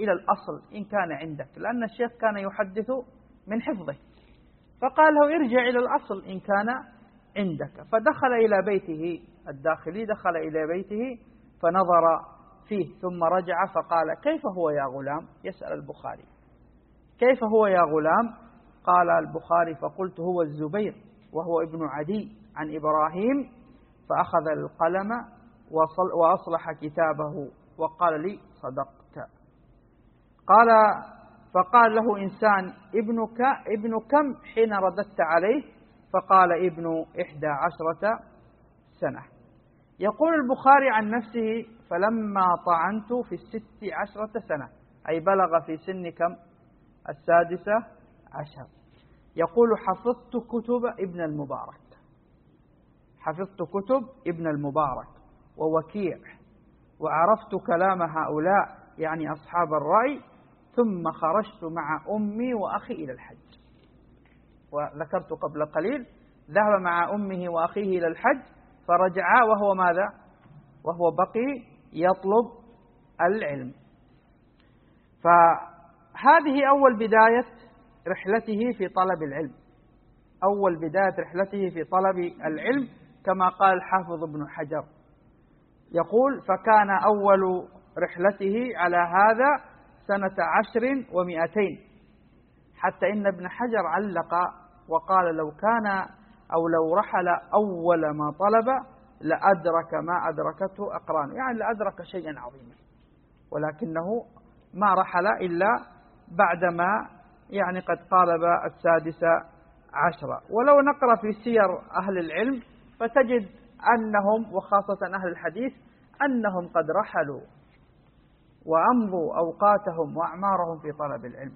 إلى الأصل إن كان عندك، لأن الشيخ كان يحدث من حفظه، فقال له ارجع إلى الأصل إن كان عندك. فدخل إلى بيته، الداخلي دخل إلى بيته فنظر فيه ثم رجع فقال كيف هو يا غلام؟ يسأل البخاري كيف هو يا غلام؟ قال البخاري فقلت هو الزبير وهو ابن عدي عن إبراهيم، فأخذ القلم وأصلح كتابه وقال لي صدقت. قال فقال له إنسان ابن كم حين رددت عليه؟ فقال ابن 11 سنة. يقول البخاري عن نفسه فلما طعنت في 16 سنة، أي بلغ في سن كم؟ 16. يقول حفظت كتب ابن المبارك، حفظت كتب ابن المبارك ووكيع، وعرفت كلام هؤلاء يعني أصحاب الرأي، ثم خرجت مع أمي وأخي إلى الحج. وذكرت قبل قليل ذهب مع أمه وأخيه إلى الحج فرجعا وهو ماذا؟ وهو بقي يطلب العلم. فهذه أول بداية رحلته في طلب العلم، أول بداية رحلته في طلب العلم كما قال الحافظ ابن حجر، يقول فكان أول رحلته على هذا سنة 10 و200، حتى إن ابن حجر علق وقال لو كان أو لو رحل أول ما طلب لأدرك ما أدركته أقرانه، يعني لأدرك شيئا عظيما، ولكنه ما رحل إلا بعدما يعني قد قارب 16. ولو نقرأ في سير أهل العلم فتجد أنهم وخاصة أهل الحديث أنهم قد رحلوا وأمضوا أوقاتهم وأعمارهم في طلب العلم.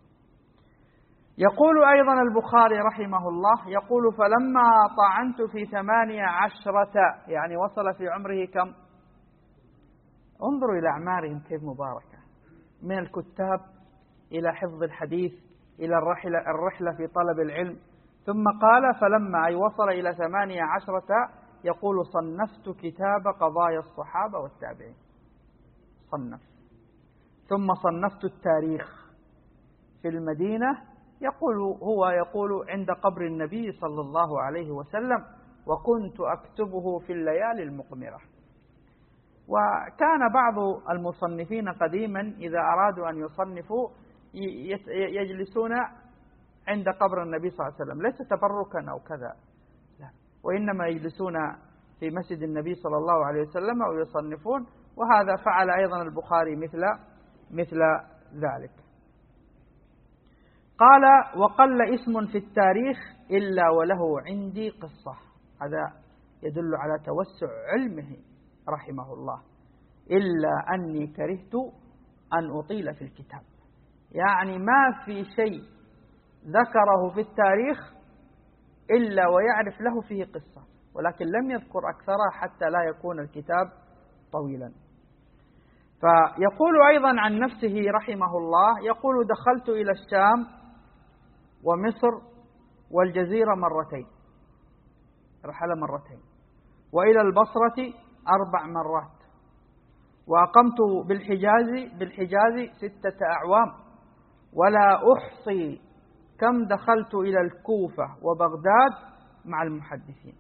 يقول أيضا البخاري رحمه الله يقول فلما طعنت في 18 يعني وصل في عمره كم؟ انظروا إلى أعمارهم كيف مباركة، من الكتاب إلى حفظ الحديث إلى الرحلة في طلب العلم. ثم قال فلما أي وصل إلى 18 يقول صنفت كتاب قضايا الصحابة والتابعين، صنف. ثم صنفت التاريخ في المدينة، يقول عند قبر النبي صلى الله عليه وسلم وكنت أكتبه في الليالي المقمرة. وكان بعض المصنفين قديما إذا أرادوا أن يصنفوا يجلسون عند قبر النبي صلى الله عليه وسلم، ليس تبركا أو كذا، لا، وإنما يجلسون في مسجد النبي صلى الله عليه وسلم ويصنفون، وهذا فعل أيضا البخاري مثل ذلك. قال وقل اسم في التاريخ إلا وله عندي قصة، هذا يدل على توسع علمه رحمه الله، إلا أني كرهت أن أطيل في الكتاب، يعني ما في شيء ذكره في التاريخ إلا ويعرف له فيه قصة، ولكن لم يذكر أكثرها حتى لا يكون الكتاب طويلا. فيقول أيضا عن نفسه رحمه الله يقول دخلت إلى الشام ومصر والجزيرة مرتين، رحل مرتين، وإلى البصرة 4 مرات، وأقمت بالحجاز 6 أعوام، ولا أحصي كم دخلت إلى الكوفة وبغداد مع المحدثين.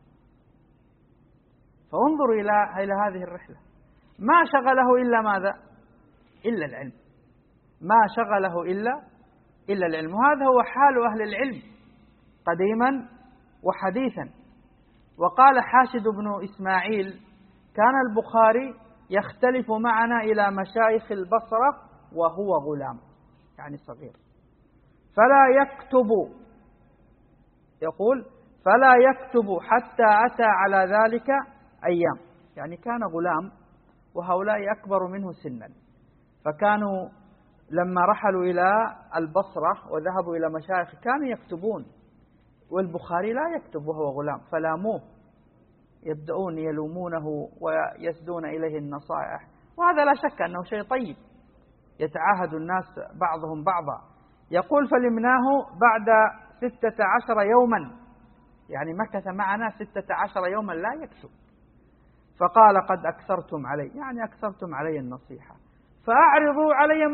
فانظروا إلى هذه الرحلة، ما شغله إلا ماذا؟ إلا العلم، ما شغله إلا العلم. وهذا هو حال أهل العلم قديما وحديثا. وقال حاشد بن إسماعيل كان البخاري يختلف معنا إلى مشايخ البصرة وهو غلام، يعني صغير، فلا يكتب، يقول فلا يكتب حتى أتى على ذلك أيام، يعني كان غلام وهؤلاء أكبر منه سنا، فكانوا لما رحلوا إلى البصرة وذهبوا إلى مشايخ كانوا يكتبون، والبخاري لا يكتب وهو غلام، فلاموه، يبدأون يلومونه ويسدون إليه النصائح، وهذا لا شك أنه شيء طيب، يتعاهد الناس بعضهم بعضا. يقول فلمناه بعد 16 يوما، يعني مكث معنا 16 يوما لا يكتب، فقال قد أكثرتم علي، يعني أكثرتم علي النصيحة، فأعرضوا علي